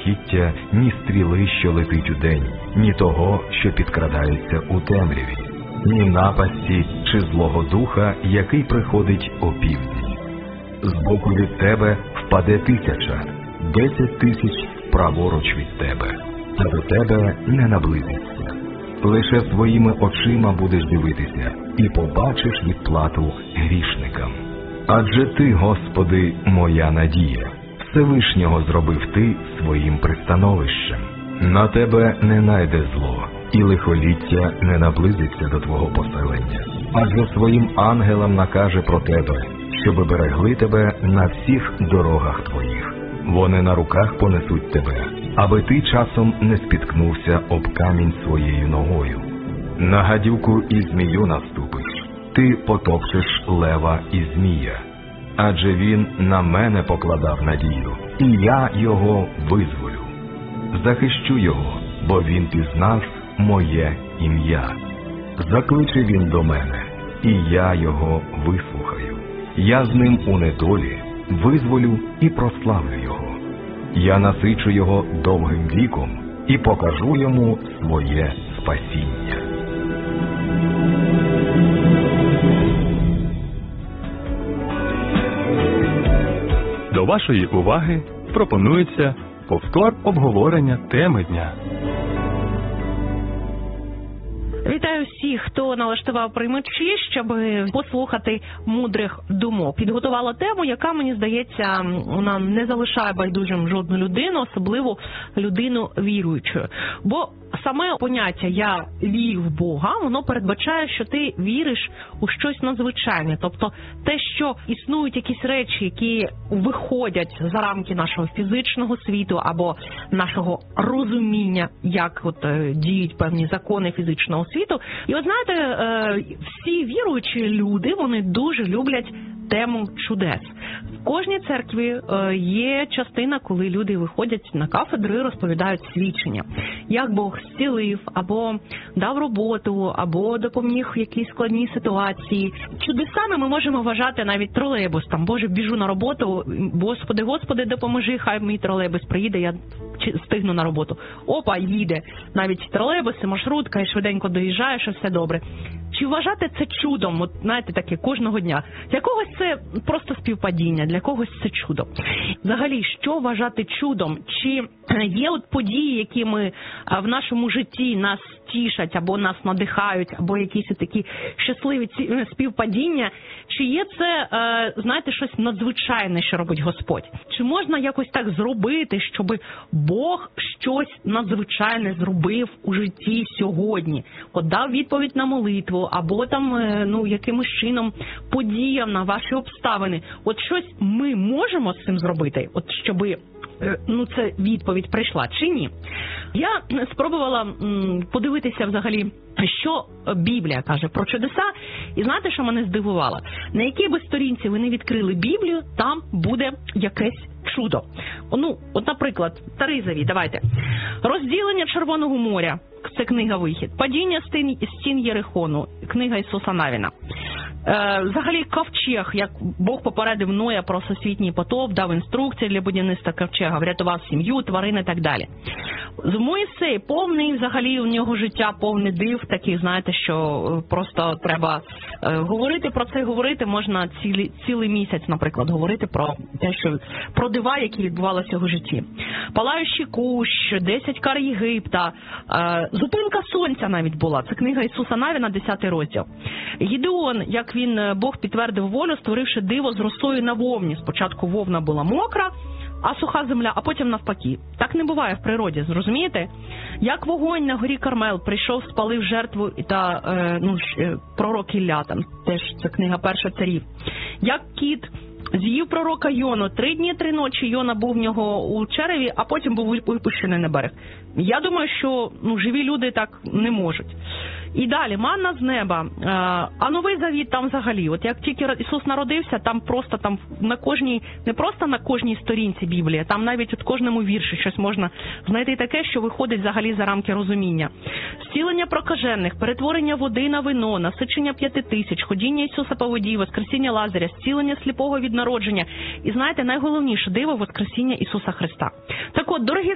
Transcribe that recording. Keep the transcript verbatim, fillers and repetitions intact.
жахіття, ні стріли, що летить удень, ні того, що підкрадається у темряві, ні напасті чи злого духа, який приходить опівдні. Збоку від тебе впаде тисяча, десять тисяч праворуч від тебе, та до тебе не наблизиться. Лише своїми очима будеш дивитися і побачиш відплату грішникам. Адже ти, Господи, моя надія, Всевишнього зробив ти своїм пристановищем. На тебе не найде зло, і лихоліття не наблизиться до твого поселення. Адже своїм ангелам накаже про тебе, щоби берегли тебе на всіх дорогах твоїх. Вони на руках понесуть тебе, аби ти часом не спіткнувся об камінь своєю ногою. На гадюку і змію наступиш, ти потопчеш лева і змія. Адже він на мене покладав надію, і я його визволю. Захищу його, бо він пізнав моє ім'я. Закличе він до мене, і я його вислухаю. Я з ним у недолі визволю і прославлю його. Я насичу його довгим віком і покажу йому своє спасіння. До вашої уваги пропонується повтор обговорення теми дня. Вітаю всіх, хто налаштував приймачі, щоб послухати мудрих думок. Підготувала тему, яка, мені здається, вона не залишає байдужим жодну людину, особливо людину віруючу. Бо саме поняття «я вірю в Бога», воно передбачає, що ти віриш у щось надзвичайне. Тобто те, що існують якісь речі, які виходять за рамки нашого фізичного світу або нашого розуміння, як от діють певні закони фізичного світу. І от знаєте, всі віруючі люди, вони дуже люблять тему чудес. В кожній церкві є частина, коли люди виходять на кафедри і розповідають свідчення. Як Бог зцілив, або дав роботу, або допоміг в якійсь складній ситуації. Чудесами ми можемо вважати навіть тролейбус. Там, Боже, біжу на роботу, Господи, Господи, допоможи, хай мій тролейбус приїде, я встигну на роботу. Опа, їде. Навіть тролейбус, маршрутка, і швиденько доїжджаєш, і все добре. Чи вважати це чудом, от, знаєте, таке, кожного дня? Для когось це просто співпадіння, для когось це чудо. Взагалі, що вважати чудом? Чи є от події, які ми в нашому житті нас тішать, або нас надихають, або якісь такі щасливі співпадіння? Чи є це, знаєте, щось надзвичайне, що робить Господь? Чи можна якось так зробити, щоб Бог щось надзвичайне зробив у житті сьогодні? От дав відповідь на молитву, або там, ну, якимось чином подіяв на ваші обставини. От щось ми можемо з цим зробити? От щоби, ну, це відповідь прийшла, чи ні? Я спробувала м, подивитися взагалі, що Біблія каже про чудеса, і знаєте, що мене здивувало? На якій би сторінці ви не відкрили Біблію, там буде якесь чудо. Ну, от, наприклад, Старий Завіт, давайте. Розділення Червоного моря, це книга Вихід. Падіння стін, стін Єрихону, книга Ісуса Навіна. Е, взагалі, ковчег, як Бог попередив Ноя про всесвітній потоп, дав інструкції для будівництва ковчега, врятував сім'ю, тварин і так далі. З Мойсей повний, взагалі, у нього життя повний див, таких, знаєте, що просто треба е, говорити про це, говорити можна цілий, цілий місяць, наприклад, говорити про те, що про дива, які відбувалися в його житті. Палаючий кущ, десять кар Єгипта, е, зупинка сонця навіть була, це книга Ісуса Навіна, десятий розділ. Гідеон, як він, Бог підтвердив волю, створивши диво з росою на вовні. Спочатку вовна була мокра, а суха земля, а потім навпаки. Так не буває в природі, зрозумієте? Як вогонь на горі Кармел прийшов, спалив жертву та е, ну, пророк Ілля, там теж це книга Перша царів. Як кіт з'їв пророка Йону, три дні, три ночі Йона був в нього у череві, а потім був випущений на берег. Я думаю, що ну, живі люди так не можуть. І далі, манна з неба. А Новий Завіт там взагалі, от як тільки Ісус народився, там просто там на кожній, не просто на кожній сторінці Біблії, там навіть от кожному вірші щось можна знайти таке, що виходить взагалі за рамки розуміння. Зцілення прокажених, перетворення води на вино, насичення п'яти тисяч, ходіння Ісуса по воді, воскресіння Лазаря, зцілення сліпого від народження. І знаєте, найголовніше диво – воскресіння Ісуса Христа. Так от, дорогі